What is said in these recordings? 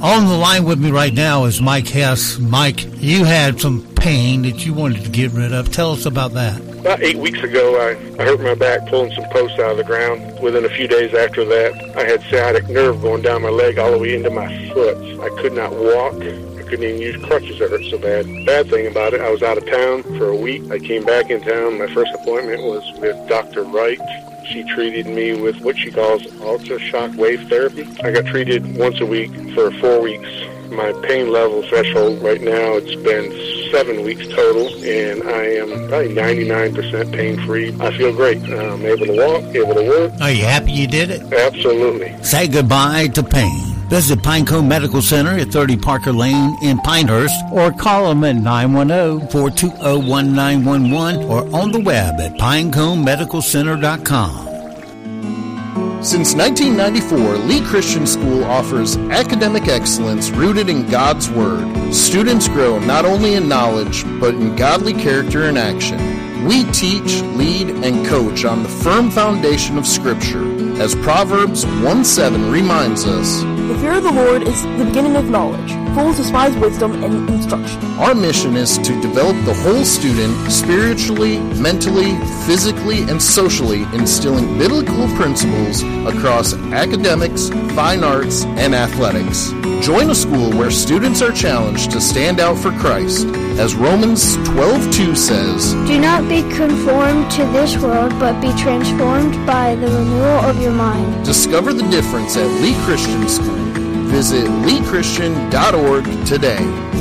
On the line with me right now is Mike Hess. Mike, you had some pain that you wanted to get rid of. Tell us about that. About 8 weeks ago, I hurt my back pulling some posts out of the ground. Within a few days after that, I had sciatic nerve going down my leg all the way into my foot. I could not walk. I couldn't even use crutches. It hurt so bad. Bad thing about it, I was out of town for a week. I came back in town. My first appointment was with Dr. Wright. She treated me with what she calls ultra-shock wave therapy. I got treated once a week for 4 weeks. My pain level threshold right now, it's been 7 weeks total, and I am probably 99% pain-free. I feel great. I'm able to walk, able to work. Are you happy you did it? Absolutely. Say goodbye to pain. Visit Pinecone Medical Center at 30 Parker Lane in Pinehurst, or call them at 910-420-1911 or on the web at pineconemedicalcenter.com. Since 1994, Lee Christian School offers academic excellence rooted in God's Word. Students grow not only in knowledge, but in godly character and action. We teach, lead, and coach on the firm foundation of Scripture. As Proverbs 1:7 reminds us, "The fear of the Lord is the beginning of knowledge. Fools despise wisdom and instruction." Our mission is to develop the whole student spiritually, mentally, physically, and socially, instilling biblical principles across academics, fine arts, and athletics. Join a school where students are challenged to stand out for Christ. As Romans 12:2 says, "Do not be conformed to this world, but be transformed by the renewal of your mind." Discover the difference at Lee Christian School. Visit leechristian.org today.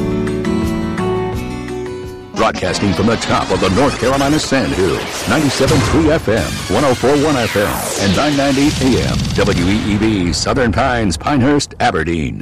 Broadcasting from the top of the North Carolina Sandhill, 97.3 FM, 104.1 FM, and 990 AM, WEEB, Southern Pines, Pinehurst, Aberdeen.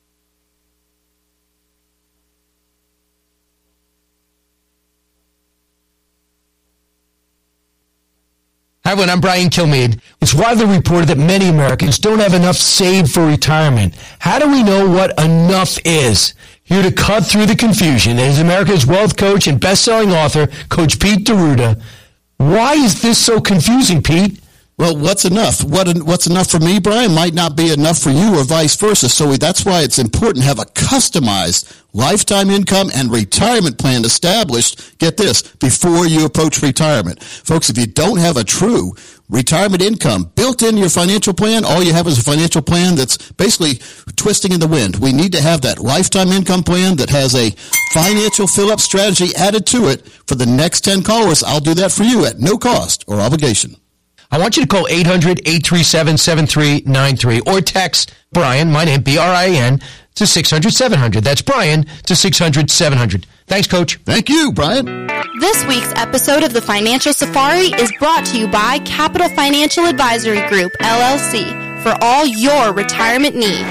Hi, everyone. I'm Brian Kilmeade. It's widely reported that many Americans don't have enough saved for retirement. How do we know what enough is? Here to cut through the confusion is America's wealth coach and best-selling author, Coach Pete D'Arruda. Why is this so confusing, Pete? Well, what's enough? What's enough for me, Brian, might not be enough for you or vice versa. So that's why it's important to have a customized lifetime income and retirement plan established, get this, before you approach retirement. Folks, if you don't have a true retirement income built into your financial plan, all you have is a financial plan that's basically twisting in the wind. We need to have that lifetime income plan that has a financial fill-up strategy added to it. For the next 10 callers, I'll do that for you at no cost or obligation. I want you to call 800-837-7393 or text Brian, my name, B-R-I-N, to 600-700. That's Brian to 600-700. Thanks, Coach. Thank you, Brian. This week's episode of the Financial Safari is brought to you by Capital Financial Advisory Group, LLC, for all your retirement needs.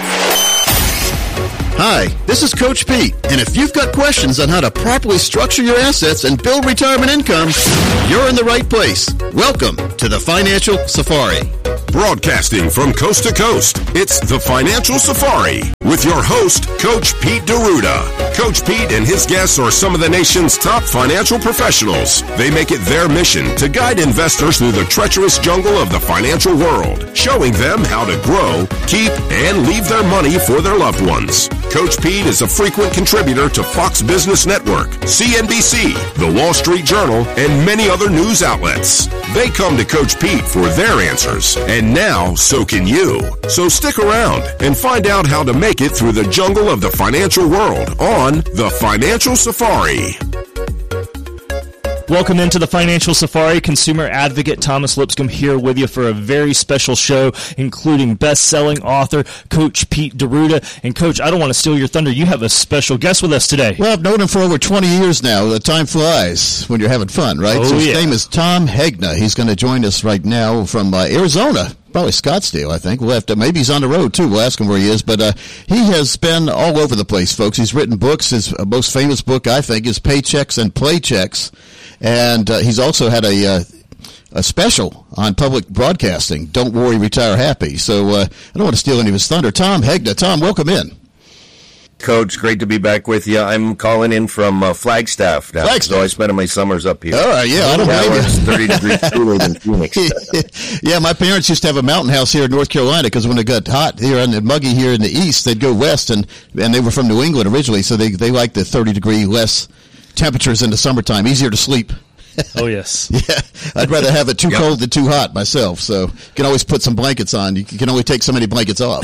Hi, this is Coach Pete, and if you've got questions on how to properly structure your assets and build retirement income, you're in the right place. Welcome to the Financial Safari. Broadcasting from coast to coast, it's the Financial Safari with your host, Coach Pete D'Arruda. Coach Pete and his guests are some of the nation's top financial professionals. They make it their mission to guide investors through the treacherous jungle of the financial world, showing them how to grow, keep, and leave their money for their loved ones. Coach Pete is a frequent contributor to Fox Business Network, CNBC, The Wall Street Journal, and many other news outlets. They come to Coach Pete for their answers, and now so can you. So stick around and find out how to make it through the jungle of the financial world on The Financial Safari. Welcome into the Financial Safari. Consumer advocate Thomas Lipscomb here with you for a very special show, including best-selling author Coach Pete D'Arruda. And, Coach, I don't want to steal your thunder. You have a special guest with us today. Well, I've known him for over 20 years now. The time flies when you're having fun, right? Oh, so his yeah. name is Tom Hegna. He's going to join us right now from Arizona. Probably Scottsdale, I think. We'll have to, maybe he's on the road, too. We'll ask him where he is. But he has been all over the place, folks. He's written books. His most famous book, I think, is Paychecks and Playchecks. And he's also had a special on public broadcasting, Don't Worry, Retire Happy. So I don't want to steal any of his thunder. Tom Hegna. Tom, welcome in. Coach, great to be back with you. I'm calling in from Flagstaff now. So I spent my summers up here. All right, yeah, I don't blame you. It's 30 degrees cooler than Phoenix. Yeah, my parents used to have a mountain house here in North Carolina because when it got hot here and muggy here in the east, they'd go west, and they were from New England originally, so they liked the 30-degree less temperatures in the summertime, easier to sleep. Oh, yes. Yeah, I'd rather have it too cold than too hot myself, so you can always put some blankets on. You can only take so many blankets off.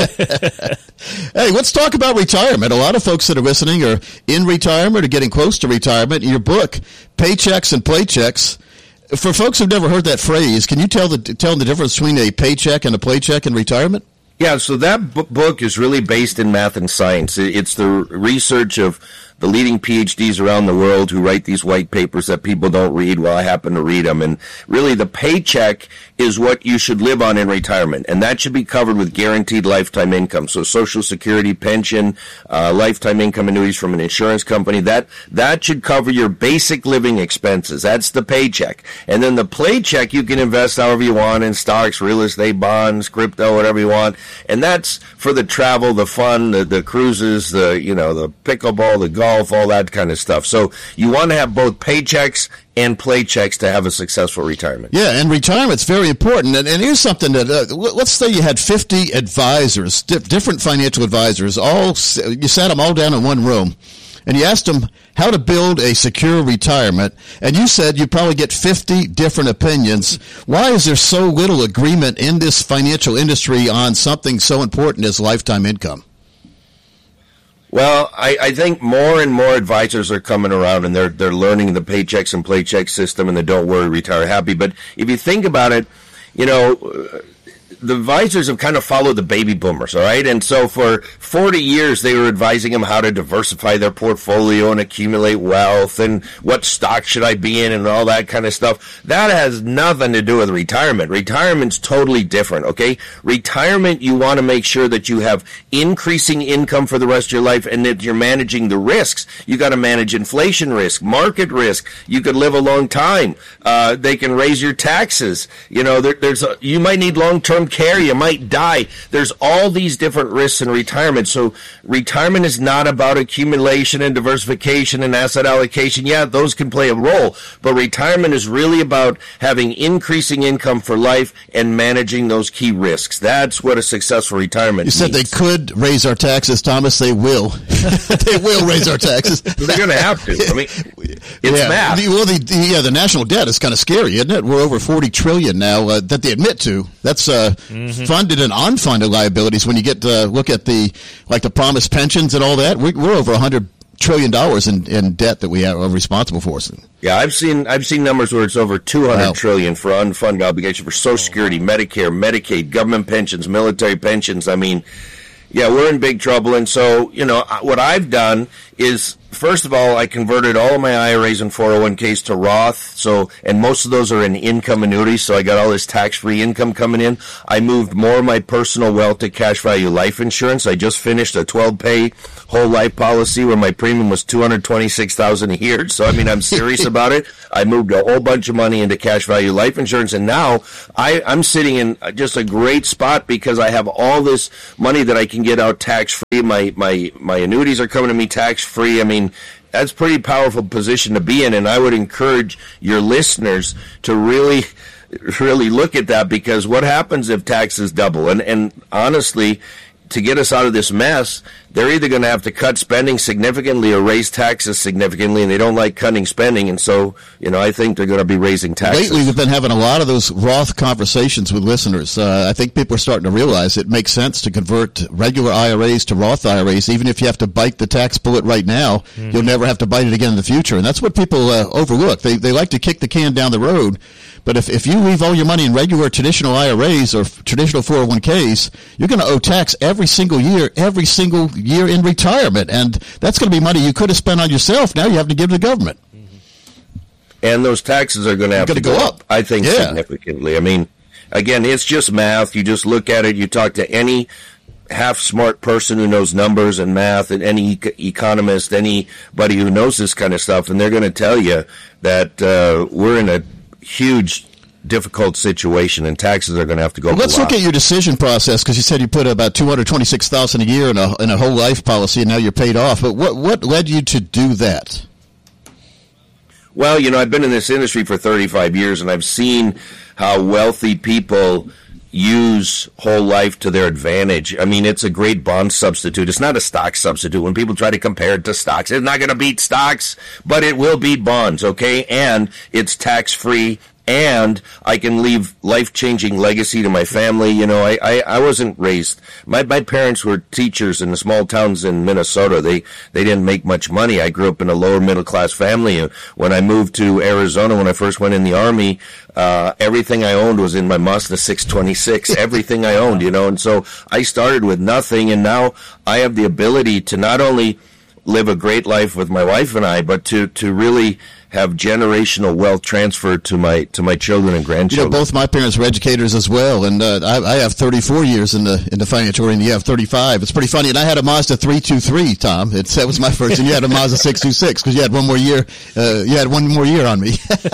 Hey, let's talk about retirement. A lot of folks that are listening are in retirement or getting close to retirement. In your book, Paychecks and Playchecks, for folks who've never heard that phrase, can you tell them the difference between a paycheck and a playcheck in retirement? Yeah, so that book is really based in math and science. It's the research of the leading PhDs around the world who write these white papers that people don't read. Well, I happen to read them. And really, the paycheck is what you should live on in retirement. And that should be covered with guaranteed lifetime income. So Social Security, pension, lifetime income annuities from an insurance company. That should cover your basic living expenses. That's the paycheck. And then the playcheck, you can invest however you want in stocks, real estate, bonds, crypto, whatever you want. And that's for the travel, the fun, the cruises, the pickleball, the golf, all that kind of stuff. So you want to have both paychecks and playchecks to have a successful retirement. Yeah, and retirement's very important. And here's something that, let's say you had 50 advisors, different financial advisors, you sat them all down in one room, and you asked them how to build a secure retirement, and you said you probably get 50 different opinions. Why is there so little agreement in this financial industry on something so important as lifetime income? Well, I think more and more advisors are coming around, and they're learning the paychecks and playchecks system and the don't worry, retire happy. But if you think about it, the advisors have kind of followed the baby boomers, all right? And so for 40 years, they were advising them how to diversify their portfolio and accumulate wealth and what stock should I be in and all that kind of stuff. That has nothing to do with retirement. Retirement's totally different, okay? Retirement, you want to make sure that you have increasing income for the rest of your life and that you're managing the risks. You got to manage inflation risk, market risk. You could live a long time. They can raise your taxes. You might need long-term care, you might die. There's all these different risks in retirement. So retirement is not about accumulation and diversification and asset allocation. Yeah, those can play a role, but retirement is really about having increasing income for life and managing those key risks. That's what a successful retirement You said means. They could raise our taxes, Thomas. They will. They will raise our taxes. They're going to have to. I mean, it's math. Well, the national debt is kind of scary, isn't it? We're over $40 trillion now that they admit to. That's funded and unfunded liabilities. When you get look at the promised pensions and all that, we're over $100 trillion in debt that we are responsible for. Yeah, I've seen numbers where it's over $200 trillion for unfunded obligation for Social Security, Medicare, Medicaid, government pensions, military pensions. I mean, yeah, we're in big trouble. And so, what I've done is, first of all, I converted all of my IRAs and 401ks to Roth. And most of those are in income annuities. So I got all this tax-free income coming in. I moved more of my personal wealth to cash value life insurance. I just finished a 12-pay whole life policy where my premium was $226,000 a year. So, I'm serious about it. I moved a whole bunch of money into cash value life insurance. And now I'm sitting in just a great spot because I have all this money that I can get out tax-free. My annuities are coming to me tax-free. That's a pretty powerful position to be in, and I would encourage your listeners to really look at that, because what happens if taxes double? And honestly, to get us out of this mess, they're either going to have to cut spending significantly or raise taxes significantly, and they don't like cutting spending, and so, I think they're going to be raising taxes. Lately, we've been having a lot of those Roth conversations with listeners. I think people are starting to realize it makes sense to convert regular IRAs to Roth IRAs. Even if you have to bite the tax bullet right now, you'll never have to bite it again in the future, and that's what people overlook. They like to kick the can down the road, but if you leave all your money in regular traditional IRAs or traditional 401ks, you're going to owe tax every single year in retirement, and that's going to be money you could have spent on yourself. Now you have to give to the government. And those taxes are going to have to go up, I think, significantly. Again, it's just math. You just look at it. You talk to any half-smart person who knows numbers and math, and any economist, anybody who knows this kind of stuff, and they're going to tell you that we're in a huge difficult situation, and taxes are going to have to go up Let's look at your decision process, because you said you put about $226,000 a year in a whole life policy, and now you're paid off. But what led you to do that? Well, I've been in this industry for 35 years, and I've seen how wealthy people use whole life to their advantage. I mean, it's a great bond substitute. It's not a stock substitute. When people try to compare it to stocks, it's not going to beat stocks, but it will beat bonds, okay? And it's tax-free, and I can leave life-changing legacy to my family. I wasn't raised. My parents were teachers in the small towns in Minnesota. They didn't make much money. I grew up in a lower middle-class family. When I moved to Arizona, when I first went in the Army, everything I owned was in my Mazda 626. Everything I owned, and so I started with nothing, and now I have the ability to not only live a great life with my wife and I, but to really have generational wealth transferred to my children and grandchildren. Both my parents were educators as well, and I have 34 years in the financial arena. You have 35. It's pretty funny. And I had a Mazda 323, Tom. That was my first, and you had a Mazda 626 because you had one more year. You had one more year on me.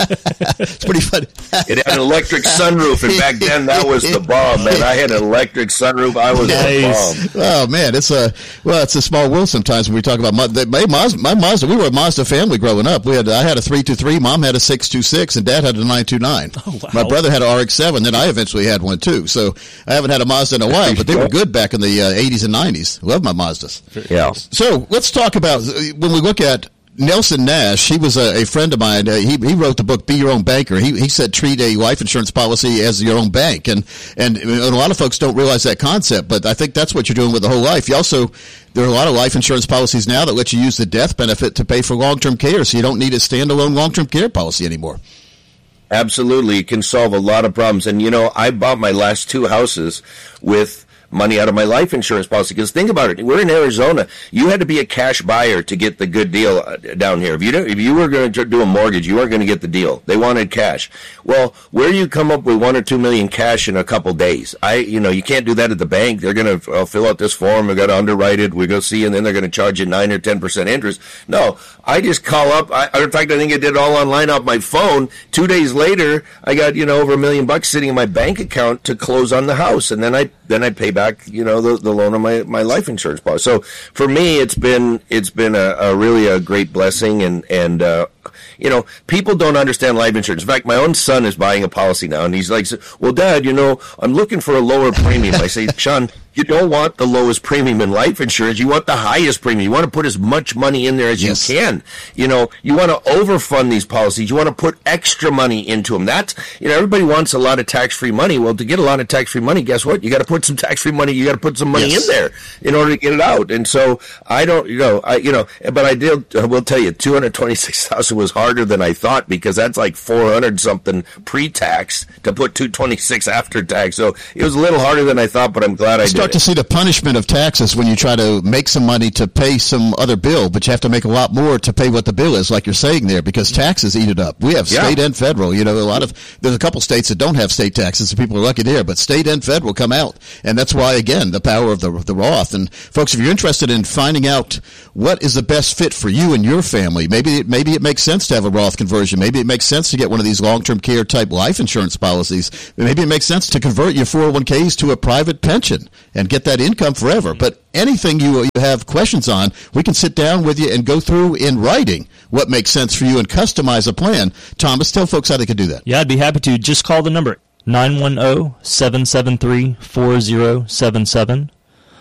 It's pretty funny. It had an electric sunroof, and back then that was the bomb, man. I had an electric sunroof. I was the bomb. Oh man, it's a small world sometimes when we talk about my Mazda. We were a Mazda family growing up. I had a 323, Mom had a 626, and Dad had a 929. Oh, wow. My brother had an RX-7, then I eventually had one too. So I haven't had a Mazda in a while, but they were good back in the 80s and 90s. Love my Mazdas. Yeah. So let's talk about, when we look at Nelson Nash, he was a friend of mine. He wrote the book, Be Your Own Banker. He said treat a life insurance policy as your own bank. And a lot of folks don't realize that concept, but I think that's what you're doing with the whole life. There are a lot of life insurance policies now that let you use the death benefit to pay for long-term care, so you don't need a standalone long-term care policy anymore. Absolutely. It can solve a lot of problems. And, I bought my last two houses with money out of my life insurance policy. Because think about it, we're in Arizona. You had to be a cash buyer to get the good deal down here. If you were going to do a mortgage, you weren't going to get the deal. They wanted cash. Well, where you come up with $1 or $2 million cash in a couple days? You can't do that at the bank. They're going to fill out this form. We've got to underwrite it. We go see, and then they're going to charge you 9 or 10% interest. No, I just call up. In fact, I think I did it all online off my phone. 2 days later, I got over $1 million sitting in my bank account to close on the house, and then I pay back the loan on my life insurance policy. So for me, it's been a really a great blessing, and people don't understand life insurance. In fact, my own son is buying a policy now, and he's like, well, Dad, I'm looking for a lower premium. I say, Sean, you don't want the lowest premium in life insurance. You want the highest premium. You want to put as much money in there as you can. You want to overfund these policies. You want to put extra money into them. That's, everybody wants a lot of tax-free money. Well, to get a lot of tax-free money, guess what? You got to put some tax-free money. You got to put some money in there in order to get it out. And so I don't, but I will tell you, $226,000 was harder than I thought, because that's like 400 something pre-tax to put $226 after tax. So it was a little harder than I thought, but I'm glad I did. To see the punishment of taxes when you try to make some money to pay some other bill, but you have to make a lot more to pay what the bill is, like you're saying there, because taxes eat it up. We have state and federal. There's a couple states that don't have state taxes, so people are lucky there, but state and federal come out, and that's why, again, the power of the Roth. And folks, if you're interested in finding out what is the best fit for you and your family, maybe it makes sense to have a Roth conversion. Maybe it makes sense to get one of these long-term care type life insurance policies. Maybe it makes sense to convert your 401ks to a private pension and get that income forever. But anything you have questions on, we can sit down with you and go through in writing what makes sense for you and customize a plan. Thomas, tell folks how they can do that. Yeah, I'd be happy to. Just call the number 910-773-4077,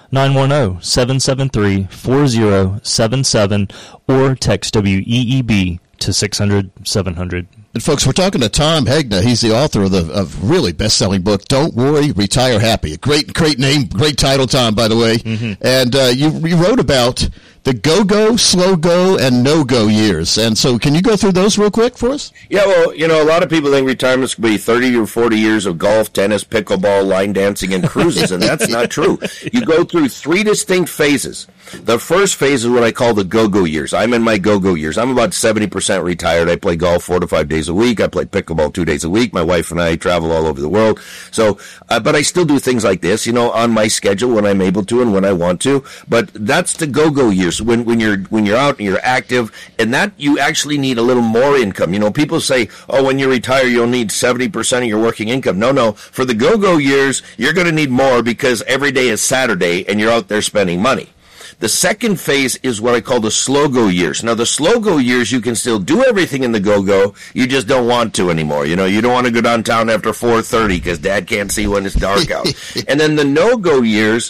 910-773-4077, or text WEEB to 600-700. And folks, we're talking to Tom Hegna. He's the author of really best-selling book, Don't Worry, Retire Happy. A great name, great title, Tom, by the way. Mm-hmm. And you wrote about the go-go, slow-go, and no-go years. And so can you go through those real quick for us? Yeah, well, a lot of people think retirement's going to be 30 or 40 years of golf, tennis, pickleball, line dancing, and cruises, and that's not true. You go through three distinct phases. The first phase is what I call the go-go years. I'm in my go-go years. I'm about 70% retired. I play golf 4 to 5 days a week. I play pickleball 2 days a week. My wife and I travel all over the world. So, but I still do things like this, on my schedule when I'm able to and when I want to. But that's the go-go years. years when you're out and you're active, and that you actually need a little more income. You know, people say, oh, when you retire, you'll need 70% of your working income. No. For the go-go years, you're going to need more because every day is Saturday and you're out there spending money. The second phase is what I call the slow-go years. Now, the slow-go years, you can still do everything in the go-go. You just don't want to anymore. You know, you don't want to go downtown after 4:30 because Dad can't see when it's dark out. And then the no-go years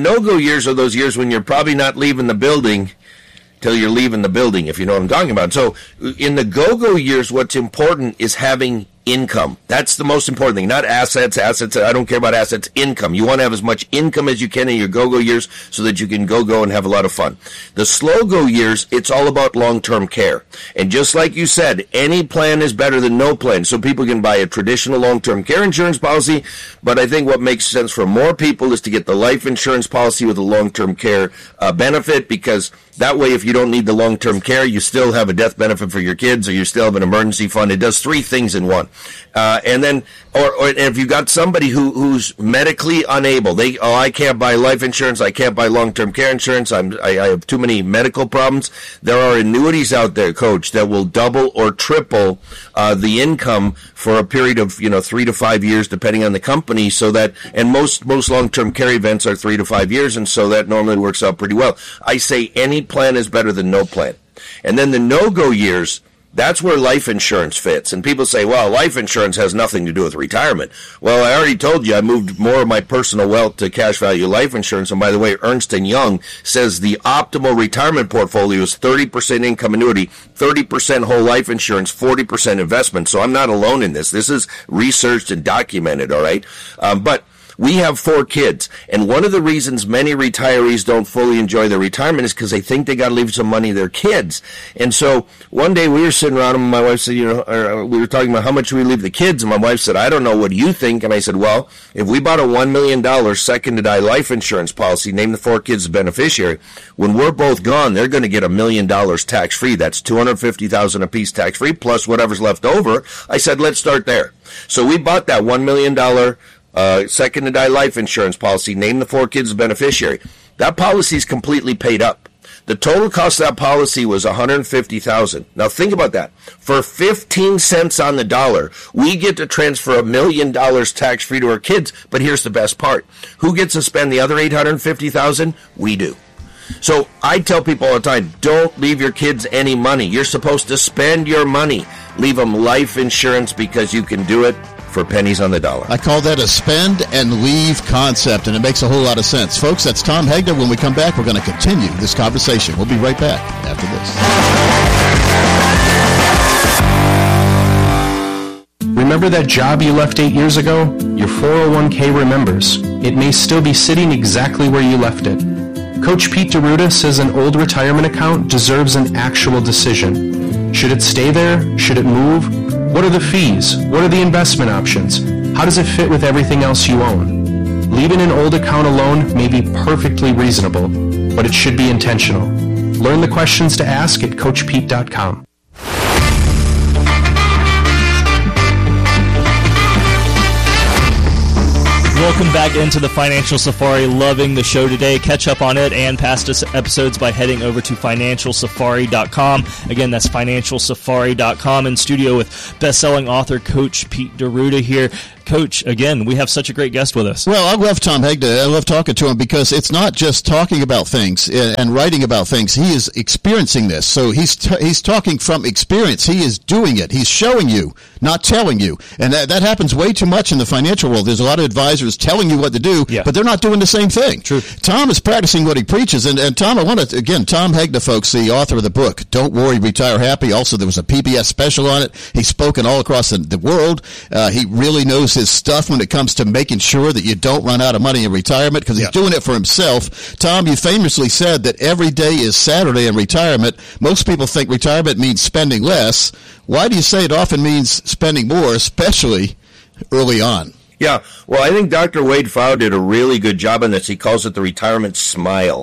are those years when you're probably not leaving the building till you're leaving the building, if you know what I'm talking about. So in the go-go years, what's important is having income. That's the most important thing. Not assets. I don't care about assets. Income. You want to have as much income as you can in your go-go years so that you can go and have a lot of fun. The slow-go years, it's all about long-term care. And just like you said, any plan is better than no plan. So people can buy a traditional long-term care insurance policy, but I think what makes sense for more people is to get the life insurance policy with a long-term care benefit, because that way, if you don't need the long-term care, you still have a death benefit for your kids, or you still have an emergency fund. It does three things in one. And then, or if you've got somebody who's medically unable, I can't buy life insurance, I can't buy long-term care insurance, I have too many medical problems. There are annuities out there, Coach, that will double or triple the income for a period of 3 to 5 years, depending on the company. So that, and most long-term care events are 3 to 5 years, and so that normally works out pretty well. I say any plan is better than no plan. And then the no-go years, that's where life insurance fits. And people say, well, life insurance has nothing to do with retirement. Well, I already told you I moved more of my personal wealth to cash value life insurance. And by the way, Ernst & Young says the optimal retirement portfolio is 30% income annuity, 30% whole life insurance, 40% investment. So I'm not alone in this. This is researched and documented, all right? But we have 4 kids, and one of the reasons many retirees don't fully enjoy their retirement is because they think they got to leave some money to their kids. And so one day we were sitting around, and my wife said, we were talking about how much we leave the kids, and my wife said, I don't know, what do you think? And I said, well, if we bought a $1 million second-to-die life insurance policy, name the 4 kids as beneficiary, when we're both gone, they're going to get $1 million tax-free. That's $250,000 apiece tax-free, plus whatever's left over. I said, let's start there. So we bought that $1 million second to die life insurance policy, name the 4 kids as beneficiary. That policy is completely paid up. The total cost of that policy was $150,000. Now think about that. For 15 cents on the dollar, we get to transfer $1 million tax free to our kids. But here's the best part. Who gets to spend the other $850,000? We do. So I tell people all the time, don't leave your kids any money. You're supposed to spend your money. Leave them life insurance because you can do it for pennies on the dollar. I call that a spend and leave concept, and it makes a whole lot of sense. Folks, that's Tom Hegner. When we come back, we're going to continue this conversation. We'll be right back after this. Remember that job you left 8 years ago? Your 401k remembers. It may still be sitting exactly where you left it. Coach Pete D'Arruda says an old retirement account deserves an actual decision. Should it stay there? Should it move? What are the fees? What are the investment options? How does it fit with everything else you own? Leaving an old account alone may be perfectly reasonable, but it should be intentional. Learn the questions to ask at CoachPete.com. Welcome back into the Financial Safari. Loving the show today. Catch up on it and past episodes by heading over to FinancialSafari.com. Again, that's FinancialSafari.com. In studio with best-selling author Coach Pete D'Arruda here. Coach, again, we have such a great guest with us. Well, I love Tom Hegner. I love talking to him because it's not just talking about things and writing about things. He is experiencing this. So he's talking from experience. He is doing it. He's showing you, not telling you. And that happens way too much in the financial world. There's a lot of advisors telling you what to do, but they're not doing the same thing. True. Tom is practicing what he preaches. And Tom, I want to, again, Tom Hegner, folks, the author of the book, Don't Worry, Retire Happy. Also, there was a PBS special on it. He's spoken all across the world. He really knows his stuff when it comes to making sure that you don't run out of money in retirement because he's doing it for himself. Tom, you famously said that every day is Saturday in retirement. Most people think retirement means spending less. Why do you say it often means spending more, especially early on? Yeah, well, I think Dr. Wade Pfau did a really good job on this. He calls it the retirement smile.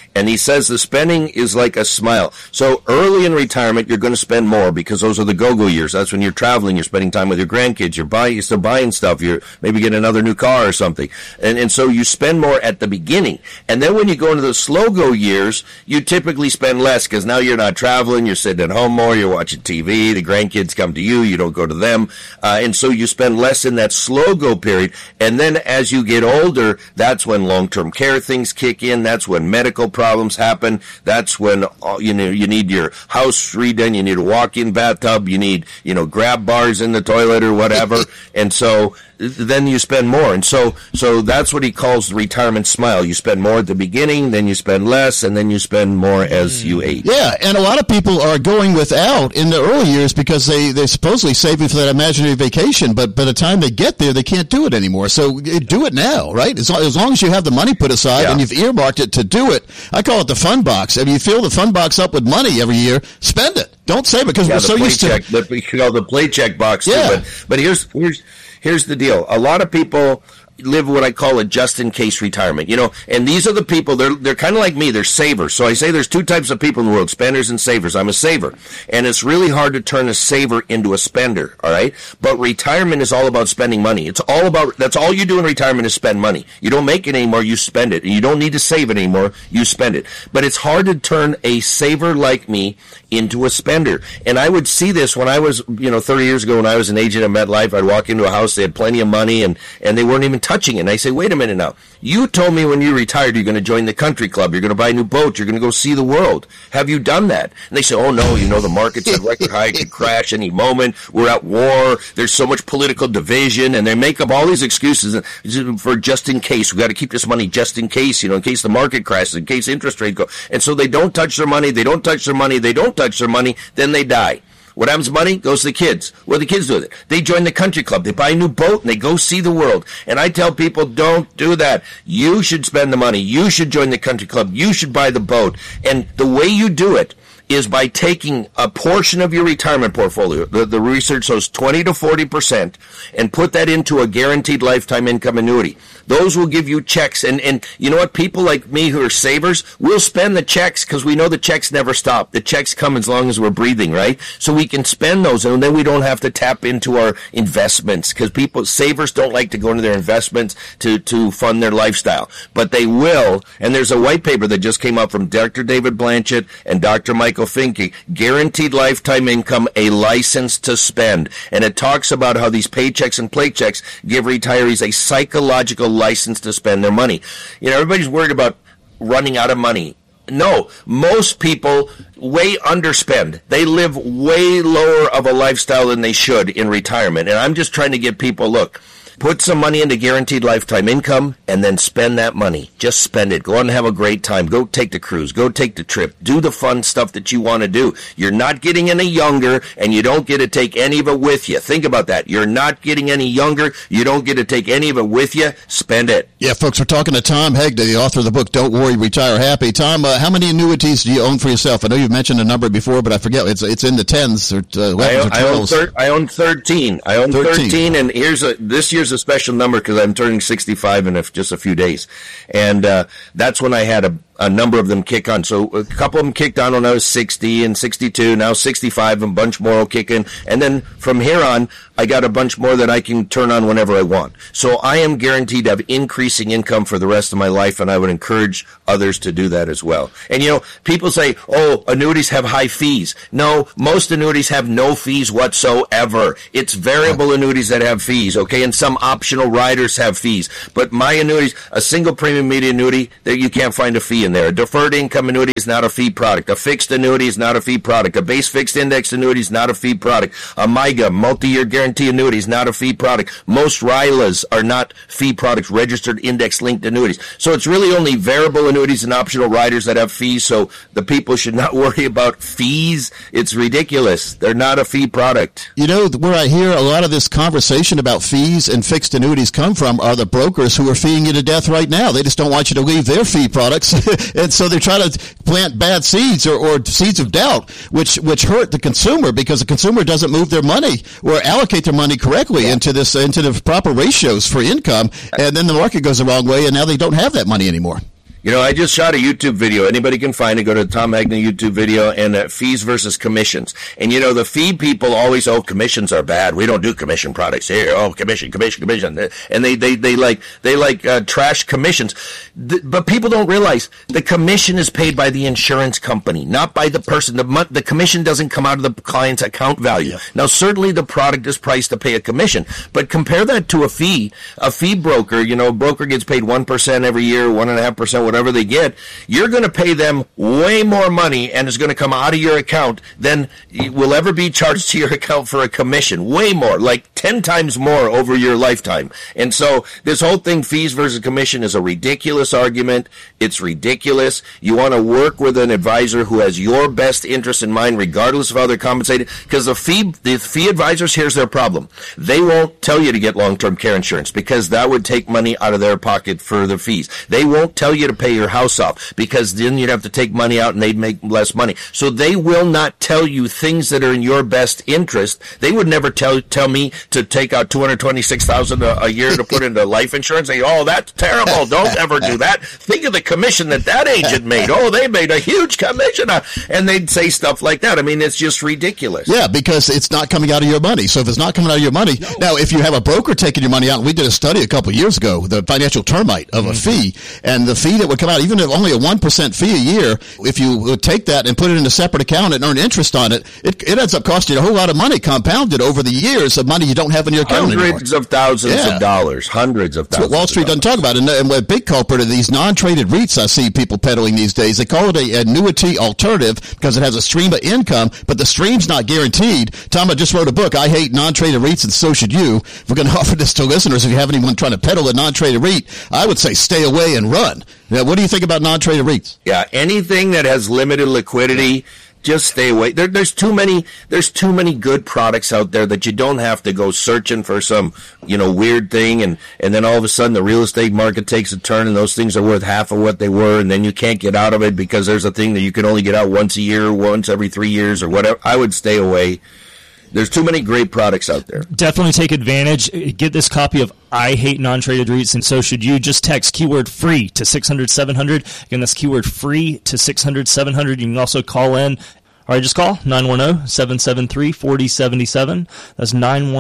And he says the spending is like a smile. So early in retirement, you're going to spend more because those are the go-go years. That's when you're traveling, you're spending time with your grandkids, you're still buying stuff, you're maybe getting another new car or something. And so you spend more at the beginning. And then when you go into the slow-go years, you typically spend less because now you're not traveling, you're sitting at home more, you're watching TV, the grandkids come to you, you don't go to them. And so you spend less in that slow-go period. And then as you get older, that's when long-term care things kick in. That's when medical problems happen. That's when you need your house redone. You need a walk-in bathtub. You need grab bars in the toilet or whatever. And so then you spend more. And so that's what he calls the retirement smile. You spend more at the beginning, then you spend less, and then you spend more as you age. Yeah, and a lot of people are going without in the early years because they're supposedly saving for that imaginary vacation, but by the time they get there, they can't do it anymore. So do it now, right? As long as you have the money put aside and you've earmarked it to do it. I call it the fun box. I mean, you fill the fun box up with money every year, spend it. Don't save it because we're so used to it. We call the play check box too. Yeah. But here's the deal. A lot of people live what I call a just-in-case retirement, and these are the people, they're kind of like me, they're savers. So I say there's two types of people in the world, spenders and savers. I'm a saver, and it's really hard to turn a saver into a spender, all right? But retirement is all about spending money. That's all you do in retirement is spend money. You don't make it anymore, you spend it. And you don't need to save it anymore, you spend it. But it's hard to turn a saver like me into a spender. And I would see this when I was, 30 years ago when I was an agent at MetLife. I'd walk into a house, they had plenty of money, and they weren't even touching it. And I say, wait a minute now. You told me when you retired you're going to join the country club, you're going to buy a new boat, you're going to go see the world. Have you done that? And they say, oh no, the market's at record high, it could crash any moment, we're at war, there's so much political division, and they make up all these excuses for just in case. We got to keep this money just in case, in case the market crashes, in case interest rates go. And so they don't touch their money, they don't touch their money, then they die. What happens to money? Goes to the kids. What do the kids do with it? They join the country club. They buy a new boat and they go see the world. And I tell people, don't do that. You should spend the money. You should join the country club. You should buy the boat. And the way you do it is by taking a portion of your retirement portfolio, the research shows 20 to 40%, and put that into a guaranteed lifetime income annuity. Those will give you checks. And you know what? People like me who are savers, we'll spend the checks because we know the checks never stop. The checks come as long as we're breathing, right? So we can spend those, and then we don't have to tap into our investments because savers don't like to go into their investments to fund their lifestyle. But they will, and there's a white paper that just came out from Dr. David Blanchett and Dr. Michael Finke, Guaranteed Lifetime Income, a License to Spend. And it talks about how these paychecks and playchecks give retirees a psychological license to spend their money. Everybody's worried about running out of money. No, most people way underspend. They live way lower of a lifestyle than they should in retirement. And I'm just trying to get people, look, put some money into guaranteed lifetime income and then spend that money. Just spend it. Go out and have a great time. Go take the cruise. Go take the trip. Do the fun stuff that you want to do. You're not getting any younger, and you don't get to take any of it with you. Think about that. You're not getting any younger. You don't get to take any of it with you. Spend it. Yeah, folks, we're talking to Tom Hegde, the author of the book, Don't Worry, Retire Happy. Tom, how many annuities do you own for yourself? I know you've mentioned a number before, but I forget. It's in the tens or 11s or 12s. I own 13. I own 13, and this year's a special number because I'm turning 65 in just a few days. And that's when I had a number of them kick on. So a couple of them kicked on when I was 60 and 62, now 65, and a bunch more will kick in. And then from here on, I got a bunch more that I can turn on whenever I want. So I am guaranteed to have increasing income for the rest of my life, and I would encourage others to do that as well. And people say, oh, annuities have high fees. No, most annuities have no fees whatsoever. It's variable annuities that have fees, okay? And some optional riders have fees. But my annuities, a single premium immediate annuity, that you can't find a fee in there. A deferred income annuity is not a fee product. A fixed annuity is not a fee product. A base fixed index annuity is not a fee product. A MYGA, multi-year guarantee annuity, is not a fee product. Most RILAs are not fee products, registered index-linked annuities. So it's really only variable annuities and optional riders that have fees, so the people should not worry about fees. It's ridiculous. They're not a fee product. Where I hear a lot of this conversation about fees and fixed annuities come from are the brokers who are feeing you to death right now. They just don't want you to leave their fee products. And so they're trying to plant bad seeds or seeds of doubt, which hurt the consumer because the consumer doesn't move their money or allocate their money correctly into the proper ratios for income. And then the market goes the wrong way, and now they don't have that money anymore. You know, I just shot a YouTube video. Anybody can find it. Go to the Tom Agnew YouTube video, and fees versus commissions. And, you know, the fee people always, commissions are bad. We don't do commission products here. Commission. And they trash commissions. But people don't realize the commission is paid by the insurance company, not by the person. The commission doesn't come out of the client's account value. Yeah. Now, certainly the product is priced to pay a commission, but compare that to a fee. A fee broker, you know, a broker gets paid 1% every year, 1.5%, whatever they get. You're going to pay them way more money, and it's going to come out of your account than will ever be charged to your account for a commission. Way more, like 10 times more over your lifetime. And so this whole thing, fees versus commission, is a ridiculous argument. It's ridiculous. You want to work with an advisor who has your best interest in mind, regardless of how they're compensated, because the fee advisors, here's their problem. They won't tell you to get long-term care insurance because that would take money out of their pocket for the fees. They won't tell you to pay your house off because then you'd have to take money out and they'd make less money. So they will not tell you things that are in your best interest. They would never tell me to take out $226,000 a year to put into life insurance. They, that's terrible. Don't ever do that. Think of the commission that agent made. They made a huge commission. And they'd say stuff like that. I mean, it's just ridiculous. Yeah, because it's not coming out of your money. So if it's not coming out of your money, now if you have a broker taking your money out, we did a study a couple of years ago, the financial termite of a fee, and the fee that would come out, even if only a 1% fee a year, if you would take that and put it in a separate account and earn interest on it, it ends up costing you a whole lot of money compounded over the years of money you don't have in your account anymore. Hundreds of thousands of dollars. Hundreds of thousands. That's what Wall Street doesn't talk about. And a big culprit of these non-traded REITs I see people peddling these days, they call it an annuity alternative because it has a stream of income, but the stream's not guaranteed. Tom, I just wrote a book, I Hate Non-Traded REITs, and so should you. We're going to offer this to listeners. If you have anyone trying to peddle a non-traded REIT, I would say stay away and run. Now, what do you think about non-traded REITs? Yeah, anything that has limited liquidity, just stay away. There's too many good products out there that you don't have to go searching for some, weird thing and then all of a sudden the real estate market takes a turn and those things are worth half of what they were and then you can't get out of it because there's a thing that you can only get out once a year, once every 3 years or whatever. I would stay away. There's too many great products out there. Definitely take advantage. Get this copy of I Hate Non-Traded REITs, and so should you. Just text keyword free to 600-700. Again, that's keyword free to 600-700. You can also call in. All right, just call 910-773-4077. That's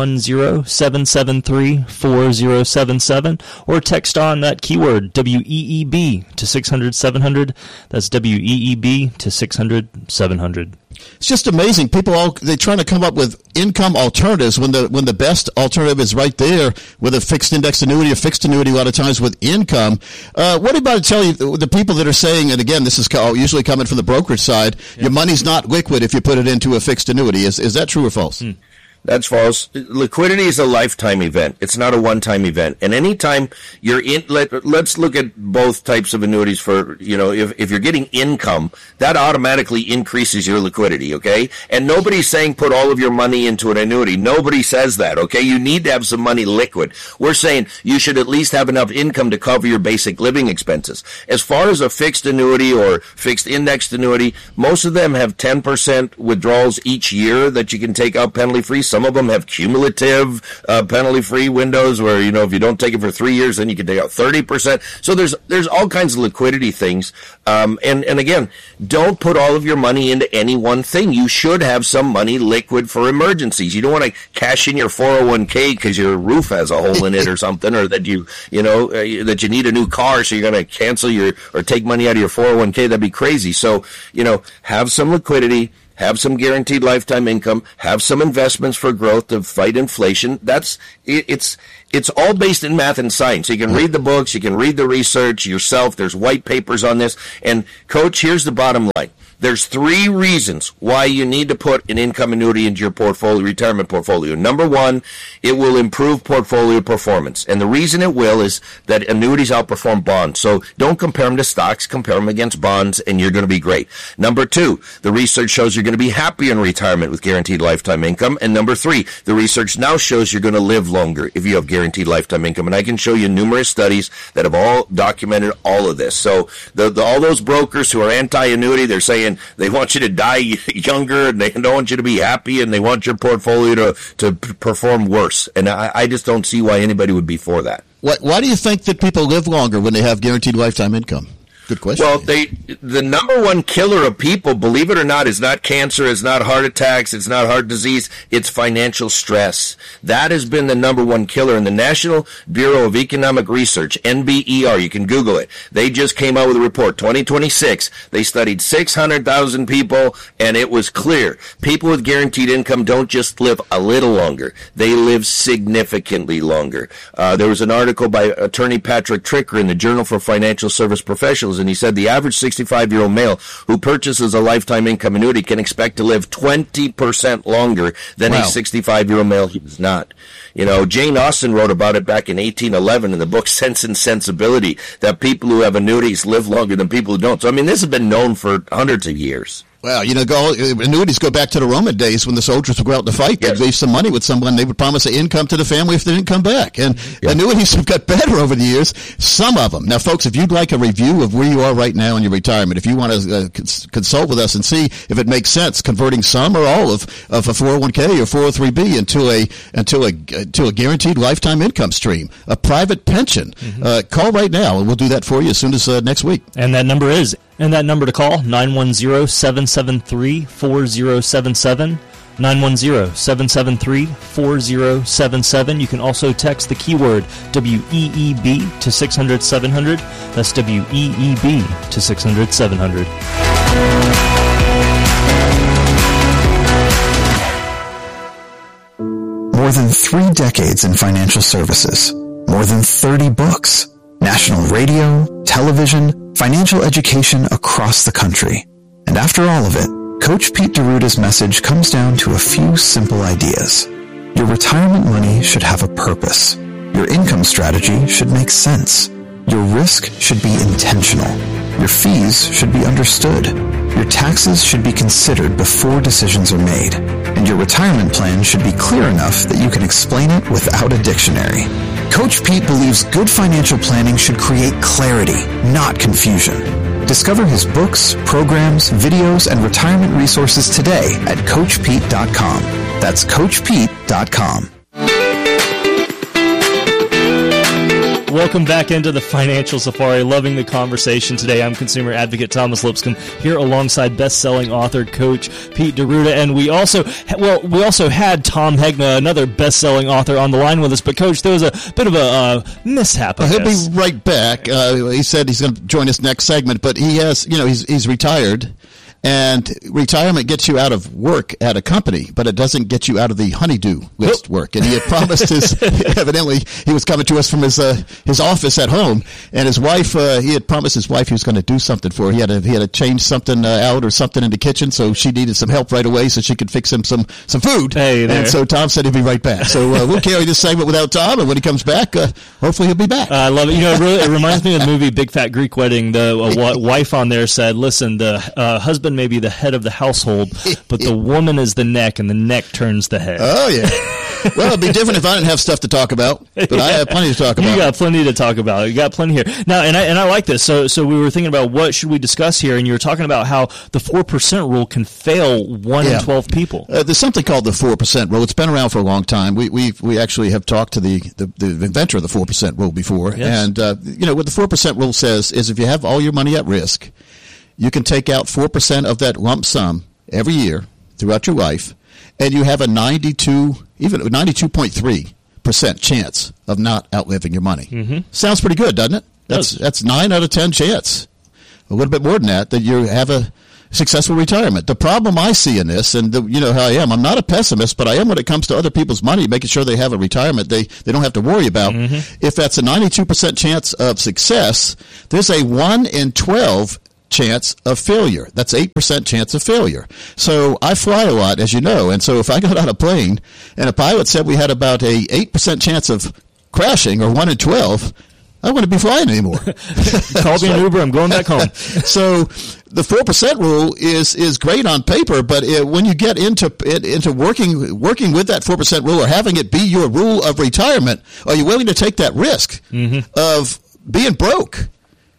910-773-4077. Or text on that keyword, WEEB, to 600-700. That's WEEB to 600-700. It's just amazing. People they're trying to come up with income alternatives when the best alternative is right there with a fixed index annuity, a fixed annuity a lot of times with income. What about tell you the people that are saying, and again, this is usually coming from the brokerage side, your money's not liquid if you put it into a fixed annuity. Is that true or false? That's false. Liquidity is a lifetime event. It's not a one-time event. And anytime you're in, let's look at both types of annuities for, if you're getting income, that automatically increases your liquidity, okay? And nobody's saying put all of your money into an annuity. Nobody says that, okay? You need to have some money liquid. We're saying you should at least have enough income to cover your basic living expenses. As far as a fixed annuity or fixed indexed annuity, most of them have 10% withdrawals each year that you can take out penalty-free. Some of them have cumulative penalty-free windows where, if you don't take it for 3 years, then you can take out 30%. So there's all kinds of liquidity things. And again, don't put all of your money into any one thing. You should have some money liquid for emergencies. You don't want to cash in your 401k because your roof has a hole in it or something, or that that you need a new car, so you're going to cancel or take money out of your 401k. That'd be crazy. So, have some liquidity. Have some guaranteed lifetime income, have some investments for growth to fight inflation. It's all based in math and science. You can read the books, you can read the research yourself. There's white papers on this. And Coach, here's the bottom line. There's 3 reasons why you need to put an income annuity into your retirement portfolio. Number 1, it will improve portfolio performance. And the reason it will is that annuities outperform bonds. So don't compare them to stocks, compare them against bonds, and you're going to be great. Number 2, the research shows you're going to be happy in retirement with guaranteed lifetime income. And number 3, the research now shows you're going to live longer if you have guaranteed lifetime income. And I can show you numerous studies that have all documented all of this. So all those brokers who are anti-annuity, they're saying they want you to die younger and they don't want you to be happy and they want your portfolio to perform worse. And I just don't see why anybody would be for that. Why do you think that people live longer when they have guaranteed lifetime income? Good question. Well, the number one killer of people, believe it or not, is not cancer, it's not heart attacks, it's not heart disease, it's financial stress. That has been the number one killer. In the National Bureau of Economic Research, NBER, you can Google it, they just came out with a report, 2026. They studied 600,000 people, and it was clear. People with guaranteed income don't just live a little longer. They live significantly longer. There was an article by attorney Patrick Tricker in the Journal for Financial Service Professionals, and he said the average 65-year-old male who purchases a lifetime income annuity can expect to live 20% longer than a 65-year-old male who does not. You know, Jane Austen wrote about it back in 1811 in the book Sense and Sensibility, that people who have annuities live longer than people who don't. So, I mean, this has been known for hundreds of years. Well, you know, annuities go back to the Roman days when the soldiers would go out to fight. They'd leave some money with someone. They would promise an income to the family if they didn't come back. And annuities have got better over the years, some of them. Now, folks, if you'd like a review of where you are right now in your retirement, if you want to consult with us and see if it makes sense converting some or all of a 401k or 403b into a guaranteed lifetime income stream, a private pension, call right now, and we'll do that for you as soon as next week. And that number to call, 910-773-4077, 910-773-4077. You can also text the keyword WEEB to 600-700. That's WEEB to 600-700. More than 3 decades in financial services. More than 30 books. National radio, television, financial education across the country. And after all of it, Coach Pete D'Arruda's message comes down to a few simple ideas. Your retirement money should have a purpose. Your income strategy should make sense. Your risk should be intentional. Your fees should be understood. Your taxes should be considered before decisions are made. And your retirement plan should be clear enough that you can explain it without a dictionary. Coach Pete believes good financial planning should create clarity, not confusion. Discover his books, programs, videos, and retirement resources today at CoachPete.com. That's CoachPete.com. Welcome back into the Financial Safari. Loving the conversation today. I'm consumer advocate Thomas Lipscomb here alongside best-selling author Coach Pete D'Arruda, and we also had Tom Hegna, another best-selling author, on the line with us. But Coach, there was a bit of a mishap. He'll be right back. He said he's going to join us next segment, but he has, he's retired. And retirement gets you out of work at a company, but it doesn't get you out of the honey-do list work. And he had promised evidently he was coming to us from his office at home, and his wife, he had promised his wife he was going to do something for her. He had to change something out or something in the kitchen, so she needed some help right away so she could fix him some food. Hey there. And so Tom said he'd be right back. So we'll carry this segment without Tom, and when he comes back, hopefully he'll be back. I love it. It reminds me of the movie Big Fat Greek Wedding. The wife on there said, listen, the husband may be the head of the household, but the woman is the neck, and the neck turns the head. Oh, yeah. Well, it'd be different if I didn't have stuff to talk about, but I have plenty to talk about. You got plenty to talk about. You got plenty here. Now, and I like this. So we were thinking about what should we discuss here, and you were talking about how the 4% rule can fail 1 in 12 people. There's something called the 4% rule. It's been around for a long time. We actually have talked to the inventor of the 4% rule before. Yes. And, what the 4% rule says is if you have all your money at risk, you can take out 4% of that lump sum every year throughout your life, and you have a 92.3% chance of not outliving your money. Mm-hmm. Sounds pretty good, doesn't it? That's 9 out of 10 chance. A little bit more than that you have a successful retirement. The problem I see in this, and you know how I am, I'm not a pessimist, but I am when it comes to other people's money, making sure they have a retirement they don't have to worry about. Mm-hmm. If that's a 92% chance of success, there's a 1 in 12 chance of failure. That's 8% chance of failure. So I fly a lot, as you know, and so if I got on a plane and a pilot said we had about a 8% chance of crashing, or 1 in 12, I wouldn't be flying anymore. Call me an Uber, I'm going back home. So the 4% rule is great on paper, but when you get into working with that 4% rule, or having it be your rule of retirement, are you willing to take that risk of being broke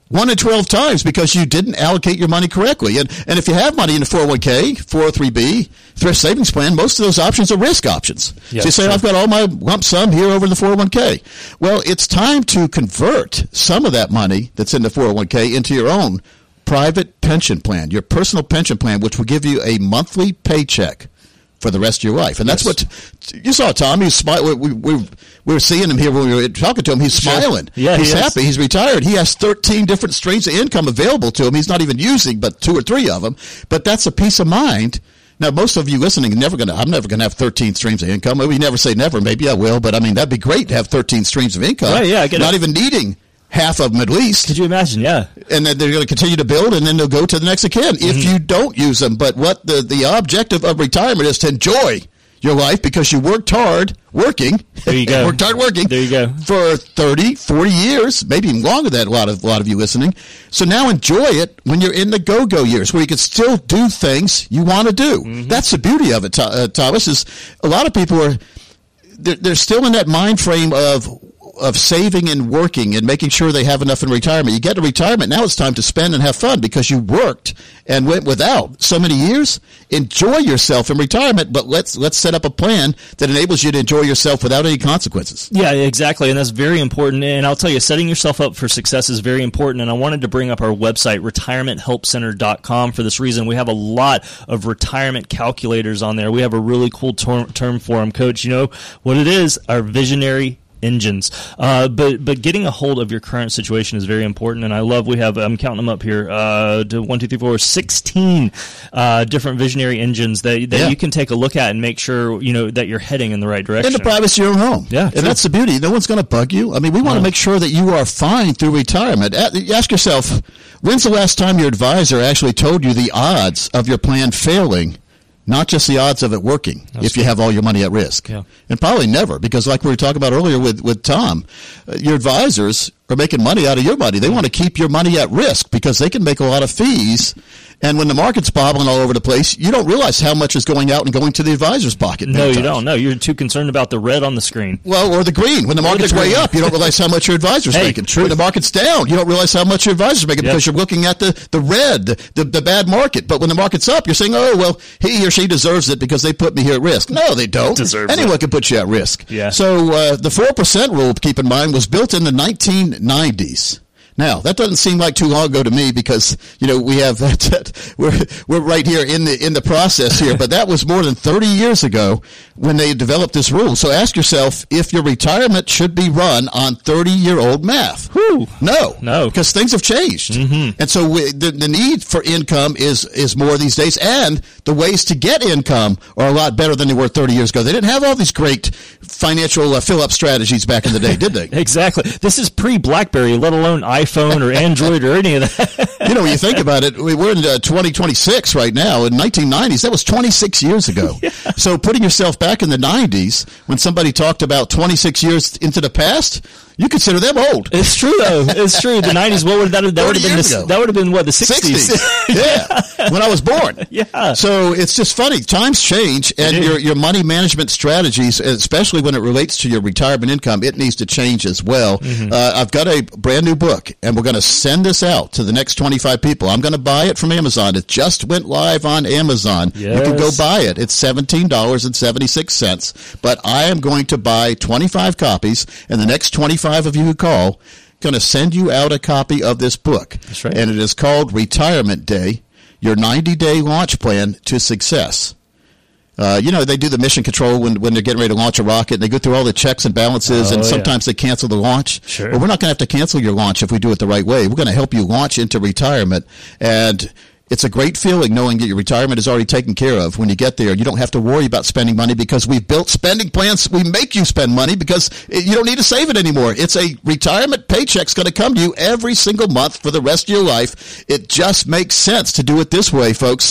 1 in 12 times because you didn't allocate your money correctly. And if you have money in a 401k, 403b, thrift savings plan, most of those options are risk options. Yes, so you say, sure. I've got all my lump sum here over in the 401k. Well, it's time to convert some of that money that's in the 401k into your own private pension plan, your personal pension plan, which will give you a monthly paycheck for the rest of your life. And that's what you saw, Tom. He was smiling. We were seeing him here when we were talking to him. He's smiling. Yeah, he's he is. happy. He's retired. He has 13 different streams of income available to him. He's not even using but 2 or 3 of them. But that's a peace of mind. Now, most of you listening, I'm never going to have 13 streams of income. We never say never. Maybe I will. But, I mean, that'd be great to have 13 streams of income. Right, yeah, I get not it. even needing half of them at least. Could you imagine? Yeah. And then they're going to continue to build, and then they'll go to the next again if you don't use them. But what the objective of retirement is to enjoy your life because you worked hard working. There you go. Worked hard working. There you go. For 30, 40 years, maybe even longer than a lot of you listening. So now enjoy it when you're in the go-go years where you can still do things you want to do. That's the beauty of it, Thomas, is a lot of people they're still in that mind frame of saving and working and making sure they have enough in retirement. You get to retirement, now it's time to spend and have fun because you worked and went without so many years. Enjoy yourself in retirement, but let's set up a plan that enables you to enjoy yourself without any consequences. Yeah, exactly, and that's very important. And I'll tell you, setting yourself up for success is very important. And I wanted to bring up our website, retirementhelpcenter.com, for this reason. We have a lot of retirement calculators on there. We have a really cool term for them, Coach. You know what it is? Our visionary engines. But getting a hold of your current situation is very important, and I love I'm counting them up here, 16 different visionary engines that you can take a look at and make sure that you're heading in the right direction. In the privacy of your own home. Yeah, and that's the beauty. No one's going to bug you. I mean, we want to make sure that you are fine through retirement. Ask yourself, when's the last time your advisor actually told you the odds of your plan failing? Not just the odds of it working if you have all your money at risk. Yeah. And probably never, because like we were talking about earlier with Tom, your advisors are making money out of your money. They want to keep your money at risk because they can make a lot of fees. And when the market's bobbling all over the place, you don't realize how much is going out and going to the advisor's pocket. No, you don't. No, you're too concerned about the red on the screen. Well, or the green. When the market's way up, you don't realize how much your advisor's making. True. When the market's down, you don't realize how much your advisor's making because you're looking at the red, the bad market. But when the market's up, you're saying, oh, well, he or she deserves it because they put me here at risk. No, they don't. Anyone can put you at risk. Yeah. So the 4% rule, keep in mind, was built in the 1990s. Now, that doesn't seem like too long ago to me because, we have we're right here in the process here, but that was more than 30 years ago when they developed this rule. So ask yourself if your retirement should be run on 30-year-old math. Whew. No, because things have changed. And so the need for income is more these days, and the ways to get income are a lot better than they were 30 years ago. They didn't have all these great financial fill-up strategies back in the day, did they? Exactly. This is pre-BlackBerry, let alone iPhone or Android or any of that. When you think about it, we're in 2026 right now. In 1990s, that was 26 years ago. Yeah. So putting yourself back in the 90s, when somebody talked about 26 years into the past, you consider them old. It's true, though. It's true. The 90s, what would that would have been? That would have been, what, the 60s? Yeah, when I was born. Yeah. So it's just funny. Times change, and your money management strategies, especially when it relates to your retirement income, it needs to change as well. I've got a brand new book, and we're going to send this out to the next 25 people. I'm going to buy it from Amazon. It just went live on Amazon. Yes. You can go buy it. It's $17.76, but I am going to buy 25 copies, and the next 25 of you who call, going to send you out a copy of this book. That's right. And it is called Retirement Day, Your 90-Day Launch Plan to Success. They do the mission control when they're getting ready to launch a rocket. And they go through all the checks and balances, and sometimes they cancel the launch. Sure. Well, we're not going to have to cancel your launch if we do it the right way. We're going to help you launch into retirement. And it's a great feeling knowing that your retirement is already taken care of. When you get there, you don't have to worry about spending money because we've built spending plans. We make you spend money because you don't need to save it anymore. It's a retirement paycheck's going to come to you every single month for the rest of your life. It just makes sense to do it this way, folks.